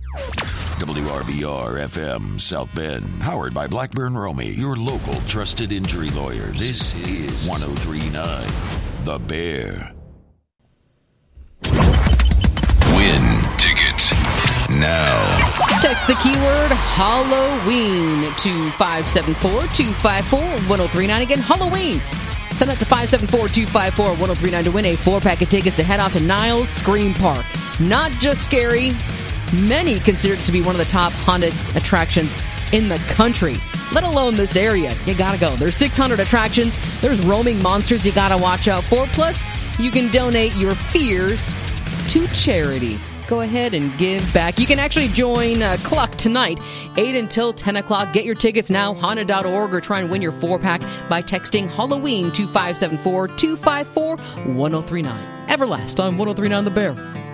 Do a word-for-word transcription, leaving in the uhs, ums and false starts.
W R B R F M South Bend, powered by Blackburn Romy, your local trusted injury lawyers. This is one oh three point nine The Bear. Win tickets now. Text the keyword Halloween to five seven four, two five four, one oh three nine. Again, Halloween. Send that to five seven four, two five four, one oh three nine to win a four-pack of tickets to head out to Niles Scream Park. Not just scary, many consider it to be one of the top haunted attractions in the country, let alone this area. You gotta go. There's six hundred attractions. There's roaming monsters you gotta watch out for. Plus, you can donate your fears to charity. Go ahead and give back. You can actually join uh, Cluck tonight, eight until ten o'clock. Get your tickets now, haunted dot org, or try and win your four-pack by texting Halloween to five seven four, two five four, one oh three nine. Everlast on one oh three point nine The Bear.